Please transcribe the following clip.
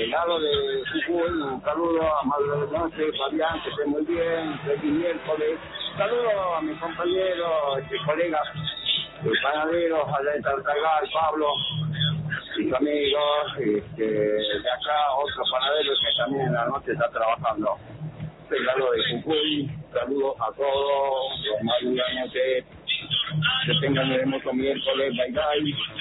lado de Jujuy, un saludo a Maduro de Noche, Fabián, que esté muy bien, feliz miércoles. Saludo a mis compañeros, colegas, panaderos, allá de Tartagal, Pablo, mis amigos, de acá, otros panaderos que también en la noche están trabajando. Del lado de Jujuy, saludos a todos, los maduros, que tengan un hermoso miércoles, bye bye.